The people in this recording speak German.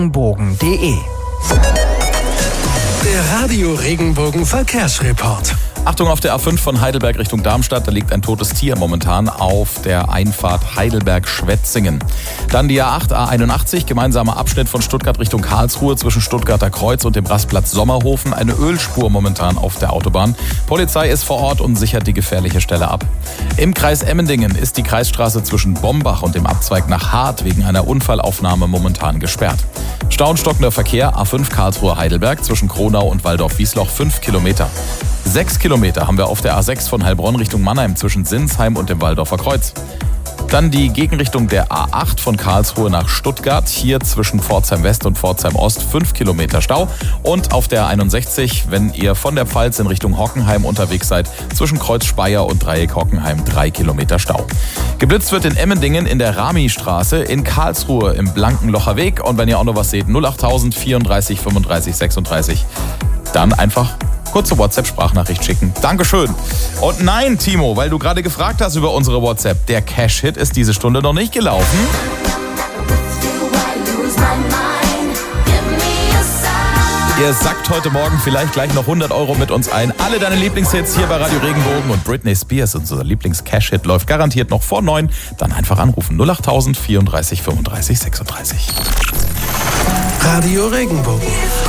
radioregenbogen.de. Der Radio Regenbogen Verkehrsreport. Achtung auf der A5 von Heidelberg Richtung Darmstadt, da liegt ein totes Tier momentan auf der Einfahrt Heidelberg-Schwetzingen. Dann die A8, A81, gemeinsamer Abschnitt von Stuttgart Richtung Karlsruhe zwischen Stuttgarter Kreuz und dem Rastplatz Sommerhofen. Eine Ölspur momentan auf der Autobahn. Polizei ist vor Ort und sichert die gefährliche Stelle ab. Im Kreis Emmendingen ist die Kreisstraße zwischen Bombach und dem Abzweig nach Hart wegen einer Unfallaufnahme momentan gesperrt. Stauenstockender Verkehr, A5 Karlsruhe-Heidelberg zwischen Kronau und Waldorf-Wiesloch 5 Kilometer. 6 Kilometer haben wir auf der A6 von Heilbronn Richtung Mannheim zwischen Sinsheim und dem Waldorfer Kreuz. Dann die Gegenrichtung der A8 von Karlsruhe nach Stuttgart, hier zwischen Pforzheim West und Pforzheim Ost 5 Kilometer Stau. Und auf der 61, wenn ihr von der Pfalz in Richtung Hockenheim unterwegs seid, zwischen Kreuz Speyer und Dreieck Hockenheim 3 Kilometer Stau. Geblitzt wird in Emmendingen in der Rami-Straße, in Karlsruhe im Blankenlocher Weg. Und wenn ihr auch noch was seht, 08000 34 35 36. Dann einfach kurze WhatsApp-Sprachnachricht schicken. Dankeschön. Und nein, Timo, weil du gerade gefragt hast über unsere WhatsApp, der Cash-Hit ist diese Stunde noch nicht gelaufen. Ihr sackt heute Morgen vielleicht gleich noch 100 € mit uns ein. Alle deine Lieblingshits hier bei Radio Regenbogen und Britney Spears, unser Lieblings-Cash-Hit, läuft garantiert noch vor 9. Dann einfach anrufen. 08000 34 35 36. Radio Regenbogen.